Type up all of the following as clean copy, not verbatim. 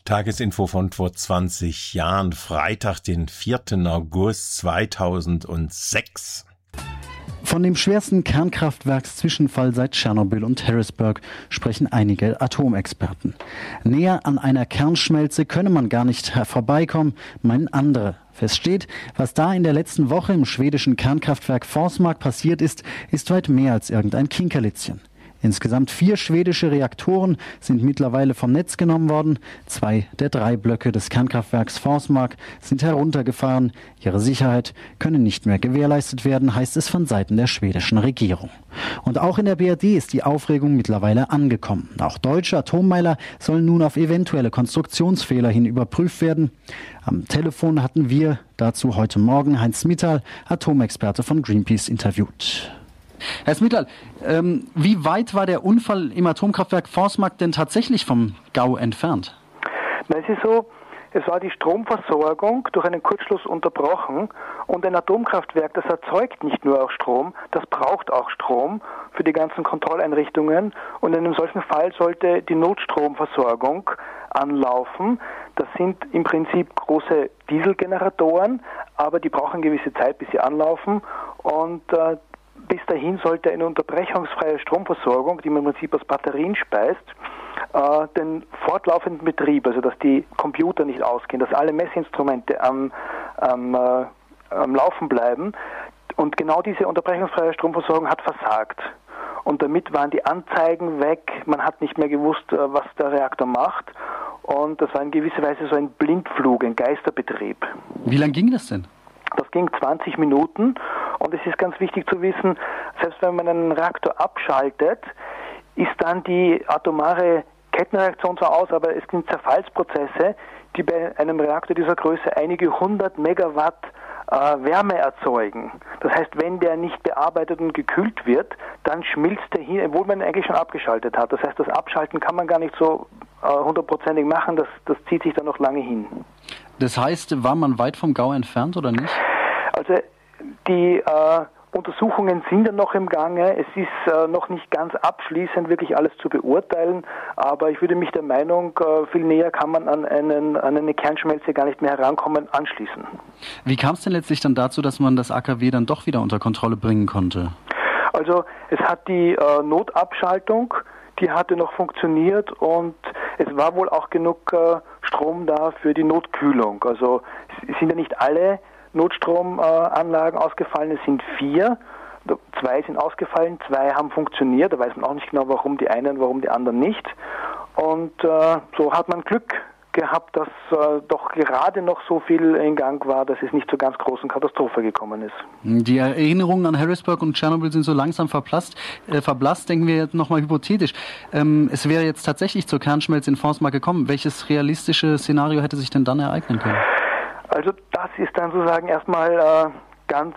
Tagesinfo von vor 20 Jahren, Freitag, den 4. August 2006. Von dem schwersten Kernkraftwerkszwischenfall seit Tschernobyl und Harrisburg sprechen einige Atomexperten. Näher an einer Kernschmelze könne man gar nicht vorbeikommen, meinen andere. Fest steht, was da in der letzten Woche im schwedischen Kernkraftwerk Forsmark passiert ist weit mehr als irgendein Kinkerlitzchen. Insgesamt 4 schwedische Reaktoren sind mittlerweile vom Netz genommen worden. 2 der 3 Blöcke des Kernkraftwerks Forsmark sind heruntergefahren. Ihre Sicherheit könne nicht mehr gewährleistet werden, heißt es von Seiten der schwedischen Regierung. Und auch in der BRD ist die Aufregung mittlerweile angekommen. Auch deutsche Atommeiler sollen nun auf eventuelle Konstruktionsfehler hin überprüft werden. Am Telefon hatten wir dazu heute Morgen Heinz Mittal, Atomexperte von Greenpeace, interviewt. Herr Smittal, wie weit war der Unfall im Atomkraftwerk Forsmark denn tatsächlich vom GAU entfernt? Es ist so, es war die Stromversorgung durch einen Kurzschluss unterbrochen und ein Atomkraftwerk, das erzeugt nicht nur auch Strom, das braucht auch Strom für die ganzen Kontrolleinrichtungen und in einem solchen Fall sollte die Notstromversorgung anlaufen. Das sind im Prinzip große Dieselgeneratoren, aber die brauchen gewisse Zeit, bis sie anlaufen und bis dahin sollte eine unterbrechungsfreie Stromversorgung, die man im Prinzip aus Batterien speist, den fortlaufenden Betrieb, also dass die Computer nicht ausgehen, dass alle Messinstrumente am Laufen bleiben. Und genau diese unterbrechungsfreie Stromversorgung hat versagt. Und damit waren die Anzeigen weg, man hat nicht mehr gewusst, was der Reaktor macht. Und das war in gewisser Weise so ein Blindflug, ein Geisterbetrieb. Wie lange ging das denn? Das ging 20 Minuten und es ist ganz wichtig zu wissen, selbst wenn man einen Reaktor abschaltet, ist dann die atomare Kettenreaktion zwar aus, aber es sind Zerfallsprozesse, die bei einem Reaktor dieser Größe einige 100 Megawatt Wärme erzeugen. Das heißt, wenn der nicht bearbeitet und gekühlt wird, dann schmilzt der hin, obwohl man ihn eigentlich schon abgeschaltet hat. Das heißt, das Abschalten kann man gar nicht so 100%ig machen, das zieht sich dann noch lange hin. Das heißt, war man weit vom GAU entfernt oder nicht? Also die Untersuchungen sind ja noch im Gange. Es ist noch nicht ganz abschließend wirklich alles zu beurteilen, aber ich würde mich der Meinung, viel näher kann man an eine Kernschmelze gar nicht mehr herankommen, anschließen. Wie kam es denn letztlich dann dazu, dass man das AKW dann doch wieder unter Kontrolle bringen konnte? Also es hat die Notabschaltung, die hatte noch funktioniert und es war wohl auch genug Strom da für die Notkühlung. Also es sind ja nicht alle Notstromanlagen ausgefallen, es sind 4. 2 sind ausgefallen, 2 haben funktioniert. Da weiß man auch nicht genau, warum die einen, warum die anderen nicht. Und so hat man Glück gehabt, dass doch gerade noch so viel in Gang war, dass es nicht zur ganz großen Katastrophe gekommen ist. Die Erinnerungen an Harrisburg und Tschernobyl sind so langsam verblasst. Denken wir jetzt nochmal hypothetisch. Es wäre jetzt tatsächlich zur Kernschmelze in Forsmark gekommen. Welches realistische Szenario hätte sich denn dann ereignen können? Also das ist dann sozusagen erstmal ganz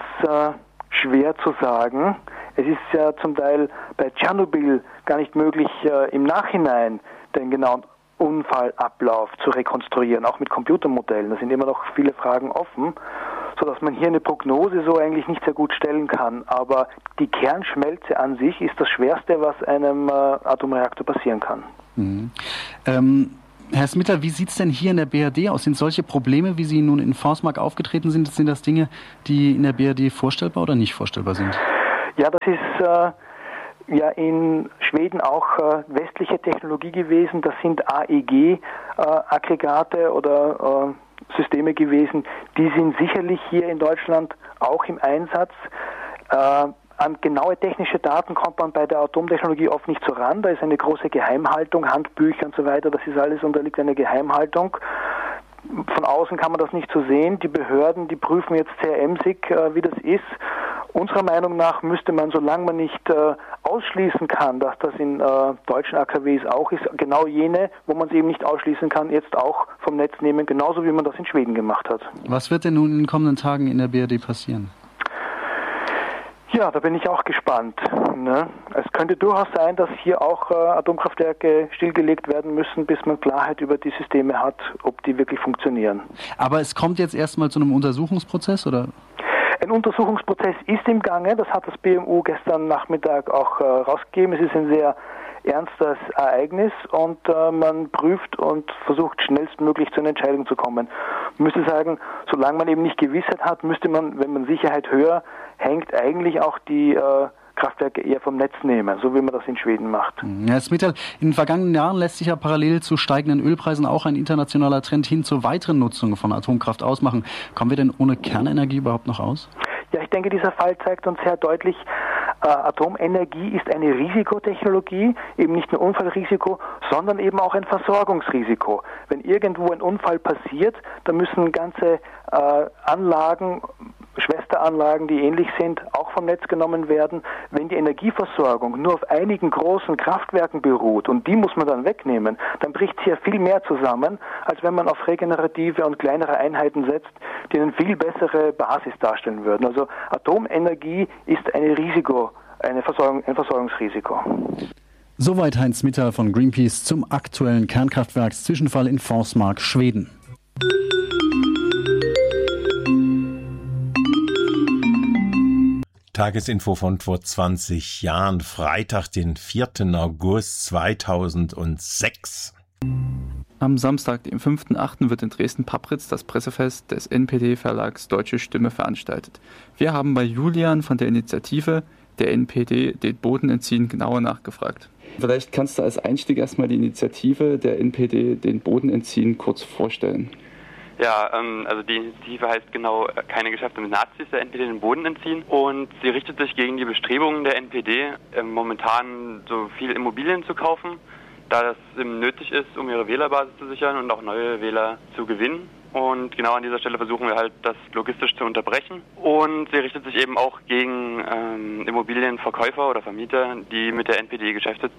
schwer zu sagen. Es ist ja zum Teil bei Tschernobyl gar nicht möglich, im Nachhinein den genauen Unfallablauf zu rekonstruieren, auch mit Computermodellen. Da sind immer noch viele Fragen offen, sodass man hier eine Prognose so eigentlich nicht sehr gut stellen kann. Aber die Kernschmelze an sich ist das Schwerste, was einem Atomreaktor passieren kann. Mhm. Herr Smittal, wie sieht es denn hier in der BRD aus? Sind solche Probleme, wie sie nun in Forsmark aufgetreten sind, sind das Dinge, die in der BRD vorstellbar oder nicht vorstellbar sind? Ja, das ist ja in Schweden auch westliche Technologie gewesen. Das sind AEG-Aggregate oder Systeme gewesen. Die sind sicherlich hier in Deutschland auch im Einsatz. An genaue technische Daten kommt man bei der Atomtechnologie oft nicht so ran. Da ist eine große Geheimhaltung, Handbücher und so weiter. Das ist alles unterliegt einer Geheimhaltung. Von außen kann man das nicht so sehen. Die Behörden, die prüfen jetzt sehr emsig, wie das ist. Unserer Meinung nach müsste man, solange man nicht ausschließen kann, dass das in deutschen AKWs auch ist, genau jene, wo man sie eben nicht ausschließen kann, jetzt auch vom Netz nehmen, genauso wie man das in Schweden gemacht hat. Was wird denn nun in den kommenden Tagen in der BRD passieren? Ja, da bin ich auch gespannt. Ne? Es könnte durchaus sein, dass hier auch Atomkraftwerke stillgelegt werden müssen, bis man Klarheit über die Systeme hat, ob die wirklich funktionieren. Aber es kommt jetzt erstmal zu einem Untersuchungsprozess, oder? Ein Untersuchungsprozess ist im Gange, das hat das BMU gestern Nachmittag auch rausgegeben. Es ist ein sehr ernstes Ereignis und man prüft und versucht schnellstmöglich zu einer Entscheidung zu kommen. Ich müsste sagen, solange man eben nicht Gewissheit hat, müsste man, wenn man Sicherheit höher hängt, eigentlich auch die Kraftwerke eher vom Netz nehmen, so wie man das in Schweden macht. Herr Smittal, in den vergangenen Jahren lässt sich ja parallel zu steigenden Ölpreisen auch ein internationaler Trend hin zur weiteren Nutzung von Atomkraft ausmachen. Kommen wir denn ohne Kernenergie überhaupt noch aus? Ja, ich denke, dieser Fall zeigt uns sehr deutlich, Atomenergie ist eine Risikotechnologie, eben nicht nur Unfallrisiko, sondern eben auch ein Versorgungsrisiko. Wenn irgendwo ein Unfall passiert, dann müssen ganze Anlagen, Schwesteranlagen, die ähnlich sind, auch vom Netz genommen werden. Wenn die Energieversorgung nur auf einigen großen Kraftwerken beruht und die muss man dann wegnehmen, dann bricht sie ja viel mehr zusammen, als wenn man auf regenerative und kleinere Einheiten setzt, die eine viel bessere Basis darstellen würden. Also Atomenergie ist ein Versorgungsrisiko. Soweit Heinz Smittal von Greenpeace zum aktuellen Kernkraftwerkszwischenfall in Forsmark, Schweden. Tagesinfo von vor 20 Jahren, Freitag, den 4. August 2006. Am Samstag, dem 5.8. wird in Dresden-Pappritz das Pressefest des NPD-Verlags Deutsche Stimme veranstaltet. Wir haben bei Julian von der Initiative der NPD den Boden entziehen genauer nachgefragt. Vielleicht kannst du als Einstieg erstmal die Initiative der NPD den Boden entziehen kurz vorstellen. Ja, also die Initiative heißt genau keine Geschäfte mit Nazis, der NPD den Boden entziehen, und sie richtet sich gegen die Bestrebungen der NPD, momentan so viel Immobilien zu kaufen, da das nötig ist, um ihre Wählerbasis zu sichern und auch neue Wähler zu gewinnen. Und genau an dieser Stelle versuchen wir halt, das logistisch zu unterbrechen. Und sie richtet sich eben auch gegen Immobilienverkäufer oder Vermieter, die mit der NPD Geschäfte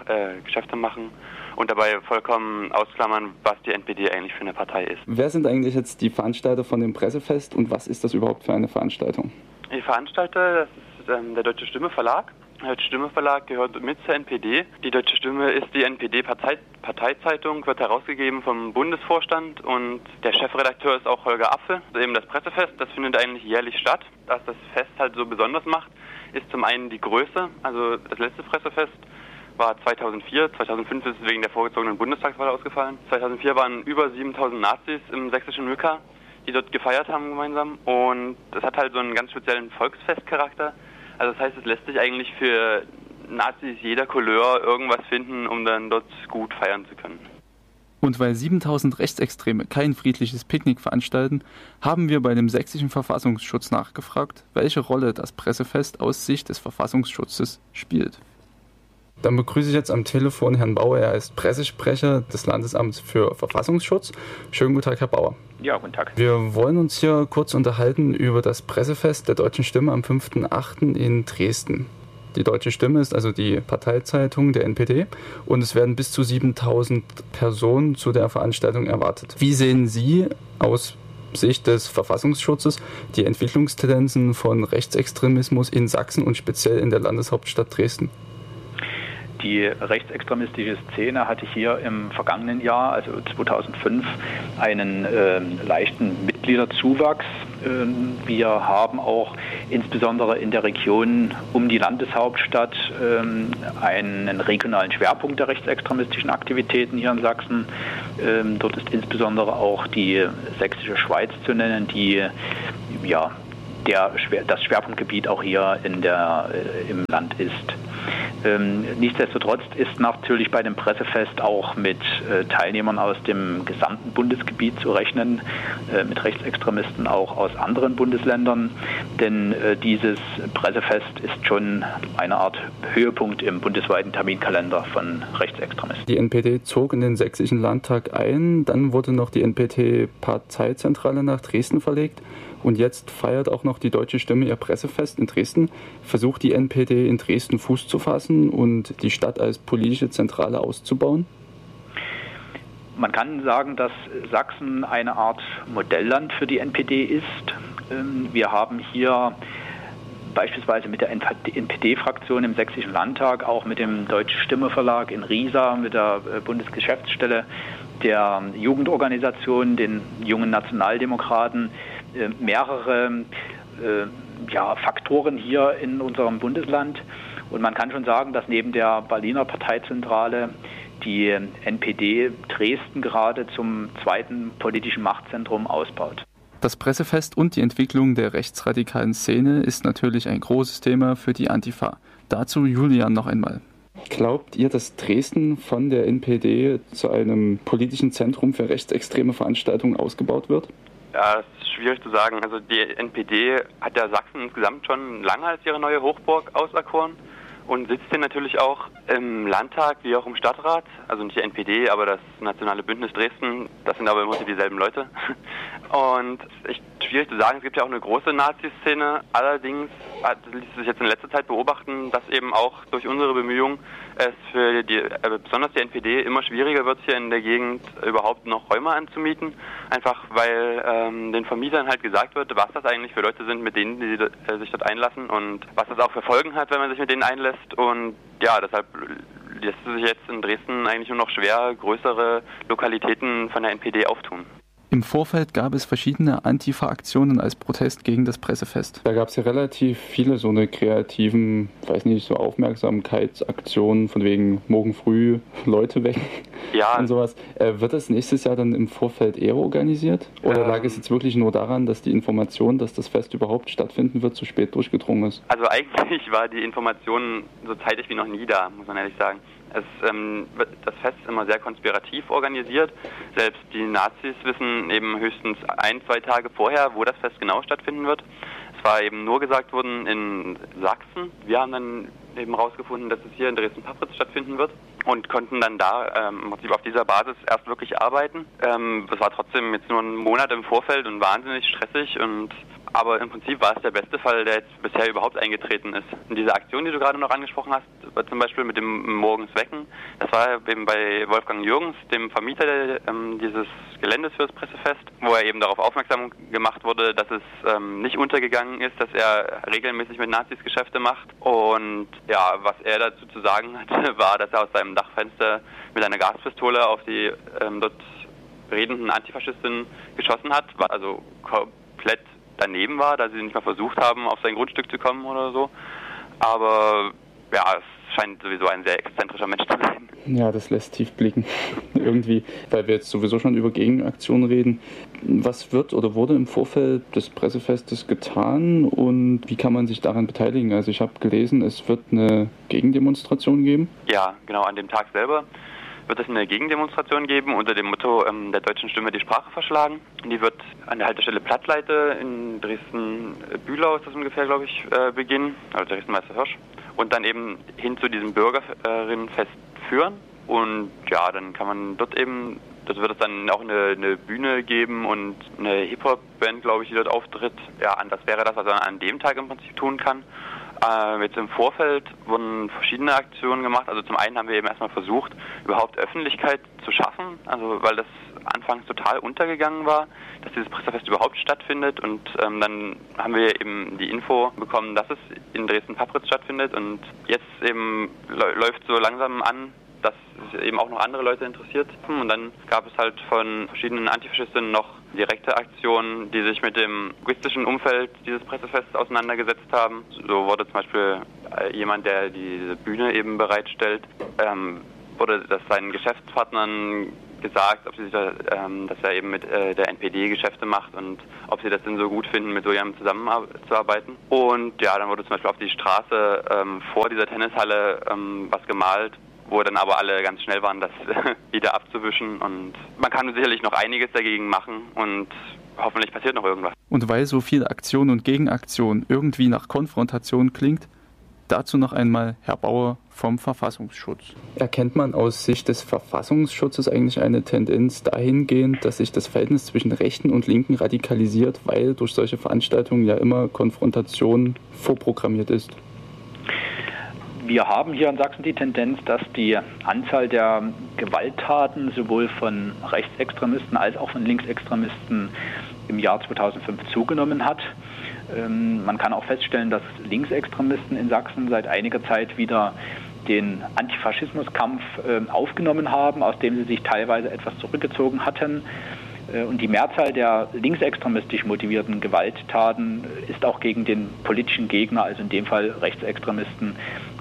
machen und dabei vollkommen ausklammern, was die NPD eigentlich für eine Partei ist. Wer sind eigentlich jetzt die Veranstalter von dem Pressefest und was ist das überhaupt für eine Veranstaltung? Die Veranstalter, das ist der Deutsche Stimme Verlag. Der Deutsche Stimme Verlag gehört mit zur NPD. Die Deutsche Stimme ist die NPD-Parteizeitung, wird herausgegeben vom Bundesvorstand, und der Chefredakteur ist auch Holger Apfel. Also eben das Pressefest, das findet eigentlich jährlich statt. Was das Fest halt so besonders macht, ist zum einen die Größe. Also das letzte Pressefest war 2004, 2005 ist es wegen der vorgezogenen Bundestagswahl ausgefallen. 2004 waren über 7000 Nazis im sächsischen Mücka, die dort gefeiert haben gemeinsam, und das hat halt so einen ganz speziellen Volksfestcharakter. Also das heißt, es lässt sich eigentlich für Nazis jeder Couleur irgendwas finden, um dann dort gut feiern zu können. Und weil 7000 Rechtsextreme kein friedliches Picknick veranstalten, haben wir bei dem sächsischen Verfassungsschutz nachgefragt, welche Rolle das Pressefest aus Sicht des Verfassungsschutzes spielt. Dann begrüße ich jetzt am Telefon Herrn Bauer. Er ist Pressesprecher des Landesamts für Verfassungsschutz. Schönen guten Tag, Herr Bauer. Ja, guten Tag. Wir wollen uns hier kurz unterhalten über das Pressefest der Deutschen Stimme am 5.8. in Dresden. Die Deutsche Stimme ist also die Parteizeitung der NPD und es werden bis zu 7000 Personen zu der Veranstaltung erwartet. Wie sehen Sie aus Sicht des Verfassungsschutzes die Entwicklungstendenzen von Rechtsextremismus in Sachsen und speziell in der Landeshauptstadt Dresden? Die rechtsextremistische Szene hatte hier im vergangenen Jahr, also 2005, einen leichten Mitgliederzuwachs. Wir haben auch insbesondere in der Region um die Landeshauptstadt einen regionalen Schwerpunkt der rechtsextremistischen Aktivitäten hier in Sachsen. Dort ist insbesondere auch die Sächsische Schweiz zu nennen, die das Schwerpunktgebiet auch hier im Land ist. Nichtsdestotrotz ist natürlich bei dem Pressefest auch mit Teilnehmern aus dem gesamten Bundesgebiet zu rechnen, mit Rechtsextremisten auch aus anderen Bundesländern, denn dieses Pressefest ist schon eine Art Höhepunkt im bundesweiten Terminkalender von Rechtsextremisten. Die NPD zog in den Sächsischen Landtag ein, dann wurde noch die NPD-Parteizentrale nach Dresden verlegt. Und jetzt feiert auch noch die Deutsche Stimme ihr Pressefest in Dresden. Versucht die NPD in Dresden Fuß zu fassen und die Stadt als politische Zentrale auszubauen? Man kann sagen, dass Sachsen eine Art Modellland für die NPD ist. Wir haben hier beispielsweise mit der NPD-Fraktion im Sächsischen Landtag, auch mit dem Deutsche Stimme Verlag in Riesa, mit der Bundesgeschäftsstelle der Jugendorganisation, den Jungen Nationaldemokraten, mehrere Faktoren hier in unserem Bundesland. Und man kann schon sagen, dass neben der Berliner Parteizentrale die NPD Dresden gerade zum zweiten politischen Machtzentrum ausbaut. Das Pressefest und die Entwicklung der rechtsradikalen Szene ist natürlich ein großes Thema für die Antifa. Dazu Julian noch einmal. Glaubt ihr, dass Dresden von der NPD zu einem politischen Zentrum für rechtsextreme Veranstaltungen ausgebaut wird? Ja, das ist schwierig zu sagen. Also die NPD hat ja Sachsen insgesamt schon lange als ihre neue Hochburg auserkoren und sitzt hier natürlich auch im Landtag wie auch im Stadtrat. Also nicht die NPD, aber das Nationale Bündnis Dresden. Das sind aber im Prinzip dieselben Leute. Und es ist echt schwierig zu sagen. Es gibt ja auch eine große Nazi-Szene. Allerdings ließ sich jetzt in letzter Zeit beobachten, dass eben auch durch unsere Bemühungen es für besonders die NPD immer schwieriger wird, hier in der Gegend überhaupt noch Räume anzumieten. Einfach weil den Vermietern halt gesagt wird, was das eigentlich für Leute sind, mit denen die sich dort einlassen und was das auch für Folgen hat, wenn man sich mit denen einlässt. Und ja, deshalb lässt es sich jetzt in Dresden eigentlich nur noch schwer größere Lokalitäten von der NPD auftun. Im Vorfeld gab es verschiedene Antifa-Aktionen als Protest gegen das Pressefest. Da gab es ja relativ viele so eine kreativen, so Aufmerksamkeitsaktionen von wegen morgen früh Leute wecken und sowas. Wird das nächstes Jahr dann im Vorfeld eher organisiert? Oder lag es jetzt wirklich nur daran, dass die Information, dass das Fest überhaupt stattfinden wird, zu spät durchgedrungen ist? Also eigentlich war die Information so zeitig wie noch nie da, muss man ehrlich sagen. Das Fest ist immer sehr konspirativ organisiert. Selbst die Nazis wissen eben höchstens 1-2 Tage vorher, wo das Fest genau stattfinden wird. Es war eben nur gesagt worden in Sachsen. Wir haben dann eben rausgefunden, dass es hier in Dresden-Pappritz stattfinden wird und konnten dann da im Prinzip auf dieser Basis erst wirklich arbeiten. Das war trotzdem jetzt nur ein Monat im Vorfeld und wahnsinnig stressig aber im Prinzip war es der beste Fall, der jetzt bisher überhaupt eingetreten ist. Und diese Aktion, die du gerade noch angesprochen hast, zum Beispiel mit dem Morgens Wecken, das war eben bei Wolfgang Jürgens, dem Vermieter dieses Geländes für das Pressefest, wo er eben darauf aufmerksam gemacht wurde, dass es nicht untergegangen ist, dass er regelmäßig mit Nazis Geschäfte macht. Und ja, was er dazu zu sagen hatte, war, dass er aus seinem Dachfenster mit einer Gaspistole auf die dort redenden Antifaschistinnen geschossen hat, was also komplett daneben war, da sie nicht mal versucht haben, auf sein Grundstück zu kommen oder so. Aber ja, es scheint sowieso ein sehr exzentrischer Mensch zu sein. Ja, das lässt tief blicken. Irgendwie, weil wir jetzt sowieso schon über Gegenaktionen reden. Was wird oder wurde im Vorfeld des Pressefestes getan und wie kann man sich daran beteiligen? Also ich habe gelesen, es wird eine Gegendemonstration geben. Ja, genau, an dem Tag selber wird es eine Gegendemonstration geben unter dem Motto der deutschen Stimme die Sprache verschlagen. Die wird an der Haltestelle Plattleite in Dresden-Bühlau, ist das ungefähr, glaube ich, beginnen, also Dresden-Meister-Hirsch, und dann eben hin zu diesem Bürgerinnenfest führen. Und ja, dann kann man dort wird es dann auch eine Bühne geben und eine Hip-Hop-Band, glaube ich, die dort auftritt. Ja, das wäre das, was man an dem Tag im Prinzip tun kann. Jetzt im Vorfeld wurden verschiedene Aktionen gemacht. Also zum einen haben wir eben erstmal versucht, überhaupt Öffentlichkeit zu schaffen, also weil das anfangs total untergegangen war, dass dieses Pressefest überhaupt stattfindet. Und dann haben wir eben die Info bekommen, dass es in Dresden-Pappritz stattfindet. Und jetzt eben läuft so langsam an, dass es eben auch noch andere Leute interessiert. Und dann gab es halt von verschiedenen Antifaschistinnen noch direkte Aktionen, die sich mit dem logistischen Umfeld dieses Pressefests auseinandergesetzt haben. So wurde zum Beispiel jemand, der diese Bühne eben bereitstellt, wurde das seinen Geschäftspartnern gesagt, ob sie sich dass er eben mit der NPD Geschäfte macht und ob sie das denn so gut finden, mit so jemandem zusammenzuarbeiten. Und ja, dann wurde zum Beispiel auf die Straße vor dieser Tennishalle was gemalt, wo dann aber alle ganz schnell waren, das wieder abzuwischen. Und man kann sicherlich noch einiges dagegen machen und hoffentlich passiert noch irgendwas. Und weil so viel Aktion und Gegenaktion irgendwie nach Konfrontation klingt, dazu noch einmal Herr Bauer vom Verfassungsschutz. Erkennt man aus Sicht des Verfassungsschutzes eigentlich eine Tendenz dahingehend, dass sich das Verhältnis zwischen Rechten und Linken radikalisiert, weil durch solche Veranstaltungen ja immer Konfrontation vorprogrammiert ist? Wir haben hier in Sachsen die Tendenz, dass die Anzahl der Gewalttaten sowohl von Rechtsextremisten als auch von Linksextremisten im Jahr 2005 zugenommen hat. Man kann auch feststellen, dass Linksextremisten in Sachsen seit einiger Zeit wieder den Antifaschismuskampf aufgenommen haben, aus dem sie sich teilweise etwas zurückgezogen hatten. Und die Mehrzahl der linksextremistisch motivierten Gewalttaten ist auch gegen den politischen Gegner, also in dem Fall Rechtsextremisten,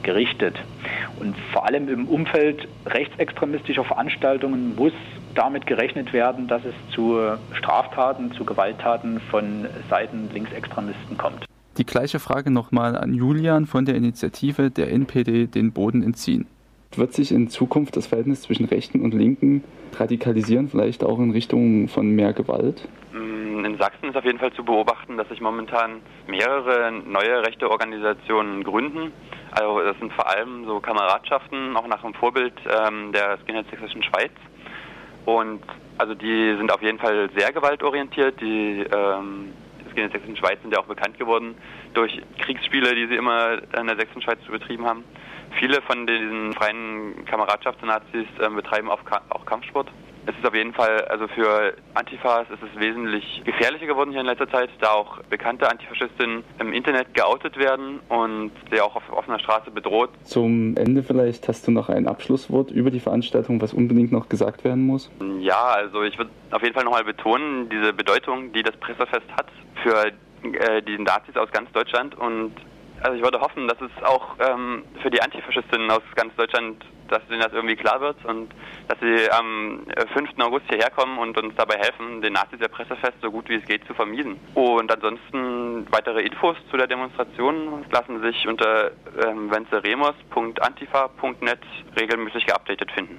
gerichtet. Und vor allem im Umfeld rechtsextremistischer Veranstaltungen muss damit gerechnet werden, dass es zu Straftaten, zu Gewalttaten von Seiten Linksextremisten kommt. Die gleiche Frage nochmal an Julian von der Initiative der NPD Den Boden entziehen. Wird sich in Zukunft das Verhältnis zwischen Rechten und Linken radikalisieren, vielleicht auch in Richtung von mehr Gewalt? In Sachsen ist auf jeden Fall zu beobachten, dass sich momentan mehrere neue rechte Organisationen gründen. Also das sind vor allem so Kameradschaften, auch nach dem Vorbild der Skinhead Sächsischen Schweiz. Und also die sind auf jeden Fall sehr gewaltorientiert. Die Skinhead Sächsischen Schweiz sind ja auch bekannt geworden durch Kriegsspiele, die sie immer in der Sächsischen Schweiz betrieben haben. Viele von diesen freien Kameradschaftsnazis betreiben auch Kampfsport. Es ist auf jeden Fall, also für Antifas ist es wesentlich gefährlicher geworden hier in letzter Zeit, da auch bekannte Antifaschistinnen im Internet geoutet werden und sie auch auf offener Straße bedroht. Zum Ende vielleicht hast du noch ein Abschlusswort über die Veranstaltung, was unbedingt noch gesagt werden muss? Ja, also ich würde auf jeden Fall nochmal betonen, diese Bedeutung, die das Pressefest hat für die Nazis aus ganz Deutschland. Und also ich würde hoffen, dass es auch für die Antifaschistinnen aus ganz Deutschland, dass denen das irgendwie klar wird und dass sie am 5. August hierher kommen und uns dabei helfen, den Nazis ihr Pressefest so gut wie es geht zu vermiesen. Und ansonsten weitere Infos zu der Demonstration lassen sich unter venceremos.antifa.net regelmäßig geupdatet finden.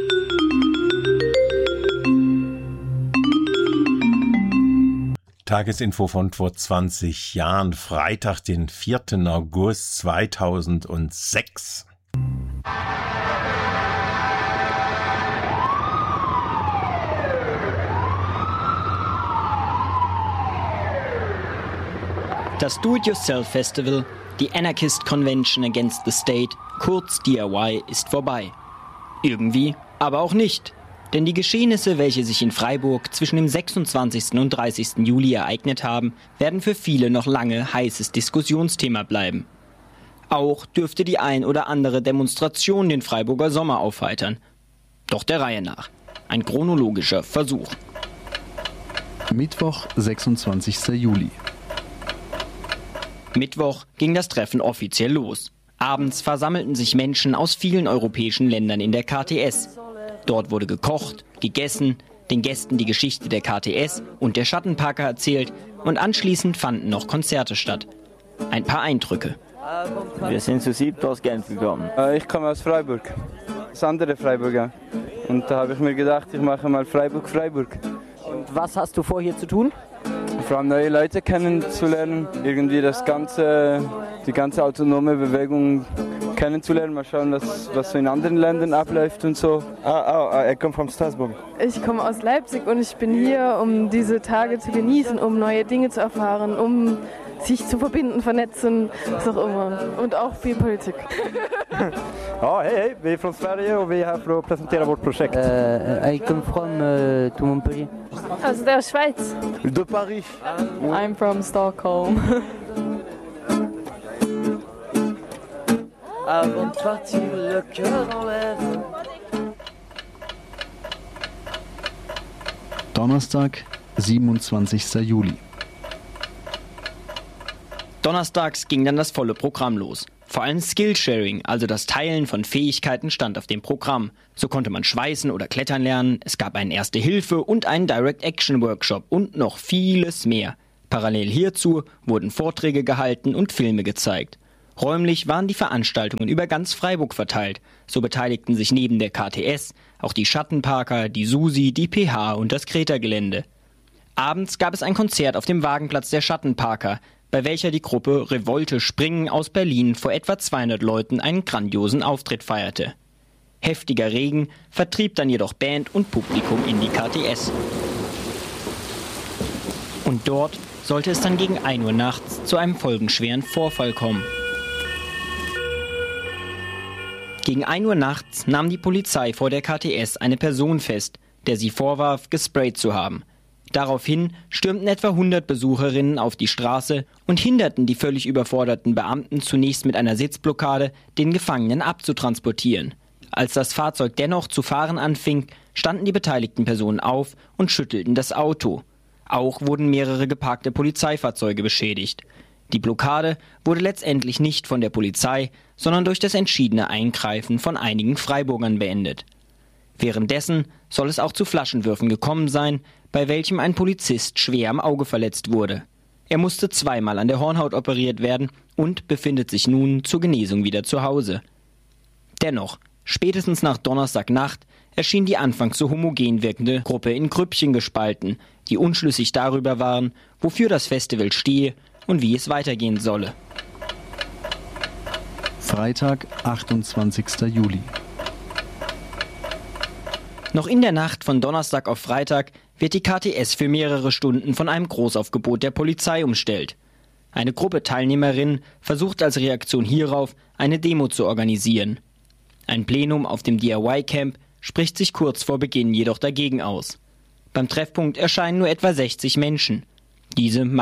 Tagesinfo von vor 20 Jahren, Freitag, den 4. August 2006. Das Do-It-Yourself-Festival, die Anarchist Convention Against the State, kurz DIY, ist vorbei. Irgendwie, aber auch nicht. Denn die Geschehnisse, welche sich in Freiburg zwischen dem 26. und 30. Juli ereignet haben, werden für viele noch lange heißes Diskussionsthema bleiben. Auch dürfte die ein oder andere Demonstration den Freiburger Sommer aufheitern. Doch der Reihe nach. Ein chronologischer Versuch. Mittwoch, 26. Juli. Mittwoch ging das Treffen offiziell los. Abends versammelten sich Menschen aus vielen europäischen Ländern in der KTS. Dort wurde gekocht, gegessen, den Gästen die Geschichte der KTS und der Schattenparker erzählt und anschließend fanden noch Konzerte statt. Ein paar Eindrücke. Wir sind zu 7 aus Genf gekommen. Ich komme aus Freiburg, das andere Freiburger. Und da habe ich mir gedacht, ich mache mal Freiburg. Und was hast du vor, hier zu tun? Vor allem neue Leute kennenzulernen, irgendwie die ganze autonome Bewegung kennenzulernen, mal schauen, was so in anderen Ländern abläuft und so. I come from Strasbourg. Ich komme aus Leipzig und ich bin hier, um diese Tage zu genießen, um neue Dinge zu erfahren, um sich zu verbinden, vernetzen, was auch immer. Und auch viel Politik. Ja, hej, vi är från Sverige och vi är här för att presentera vårt projekt. I come from to Montpellier. Aus der Schweiz. De Paris. I'm from Stockholm. Avant de partir, le cœur en l'air. Donnerstag, 27. Juli. Donnerstags ging dann das volle Programm los. Vor allem Skillsharing, also das Teilen von Fähigkeiten, stand auf dem Programm. So konnte man schweißen oder klettern lernen, es gab einen Erste-Hilfe- und einen Direct-Action-Workshop und noch vieles mehr. Parallel hierzu wurden Vorträge gehalten und Filme gezeigt. Räumlich waren die Veranstaltungen über ganz Freiburg verteilt. So beteiligten sich neben der KTS auch die Schattenparker, die Susi, die PH und das Kreta-Gelände. Abends gab es ein Konzert auf dem Wagenplatz der Schattenparker, bei welcher die Gruppe Revolte Springen aus Berlin vor etwa 200 Leuten einen grandiosen Auftritt feierte. Heftiger Regen vertrieb dann jedoch Band und Publikum in die KTS. Und dort sollte es dann gegen 1 Uhr nachts zu einem folgenschweren Vorfall kommen. Gegen 1 Uhr nachts nahm die Polizei vor der KTS eine Person fest, der sie vorwarf, gesprayt zu haben. Daraufhin stürmten etwa 100 Besucherinnen auf die Straße und hinderten die völlig überforderten Beamten zunächst mit einer Sitzblockade, den Gefangenen abzutransportieren. Als das Fahrzeug dennoch zu fahren anfing, standen die beteiligten Personen auf und schüttelten das Auto. Auch wurden mehrere geparkte Polizeifahrzeuge beschädigt. Die Blockade wurde letztendlich nicht von der Polizei, sondern durch das entschiedene Eingreifen von einigen Freiburgern beendet. Währenddessen soll es auch zu Flaschenwürfen gekommen sein, bei welchem ein Polizist schwer am Auge verletzt wurde. Er musste zweimal an der Hornhaut operiert werden und befindet sich nun zur Genesung wieder zu Hause. Dennoch, spätestens nach Donnerstagnacht erschien die anfangs so homogen wirkende Gruppe in Grüppchen gespalten, die unschlüssig darüber waren, wofür das Festival stehe und wie es weitergehen solle. Freitag, 28. Juli. Noch in der Nacht von Donnerstag auf Freitag wird die KTS für mehrere Stunden von einem Großaufgebot der Polizei umstellt. Eine Gruppe Teilnehmerinnen versucht als Reaktion hierauf, eine Demo zu organisieren. Ein Plenum auf dem DIY-Camp spricht sich kurz vor Beginn jedoch dagegen aus. Beim Treffpunkt erscheinen nur etwa 60 Menschen. Diese